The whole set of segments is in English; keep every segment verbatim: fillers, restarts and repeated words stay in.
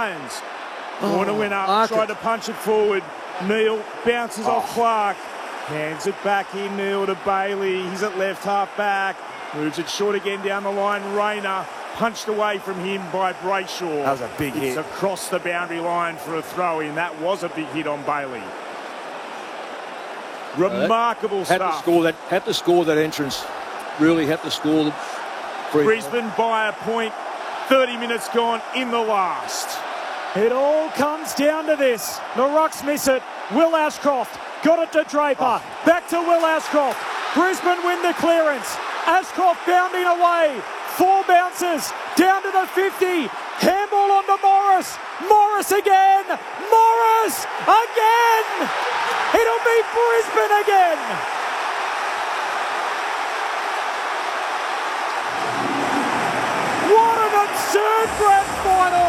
Lions. Corner Oh, winner, Market. tried to punch it forward. Neil bounces Oh. off Clark. Hands it back in, Neil to Bailey. He's at left half back. Moves it short again down the line. Rayner punched away from him by Brayshaw. That was a big it's hit. across the boundary line for a throw-in. That was a big hit on Bailey. Remarkable Had to stuff. score that. Had to score that entrance. Really had to score. The Brisbane by a point. thirty minutes gone in the last. It all comes down to this. The Rucks miss it. Will Ashcroft got it to Draper. Oh. Back to Will Ashcroft. Brisbane win the clearance. Ashcroft bounding away. Four bounces. Down to the fifty. Handball onto Morris. Morris again. Morris again. It'll be Brisbane again. What an absurd grand final.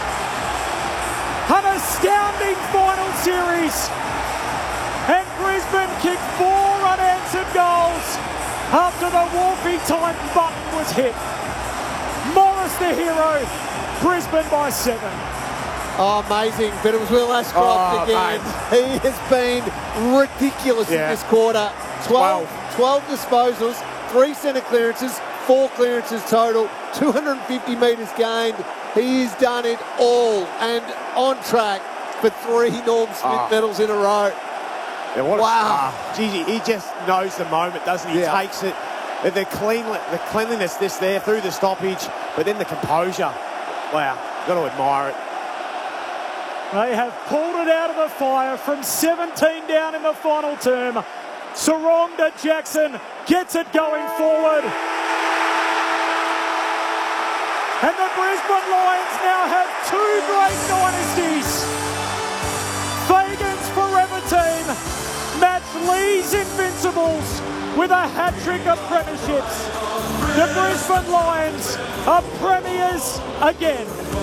An astounding final series. And Brisbane kicked four unanswered goals after the warping time button was hit. Morris the hero. Brisbane by seven. Oh, amazing. But it was Will Ashcroft Oh, again. He has been ridiculous Yeah. in this quarter. twelve, twelve disposals, three centre clearances, four clearances total, two hundred fifty metres gained. He's done it all and on track for three Norm Smith Oh. medals in a row. Yeah, what Wow. Gigi, he just knows the moment, doesn't he? He Yeah. takes it. The, the, clean, the cleanliness this there through the stoppage, but then the composure. Wow, got to admire it. They have pulled it out of the fire from seventeen down in the final term. Sarong to Jackson gets it going forward. And the Brisbane Lions now have two great dynasties. Fagan's forever team match Lee's Invincibles with a hat-trick of premierships. The Brisbane Lions are premiers again.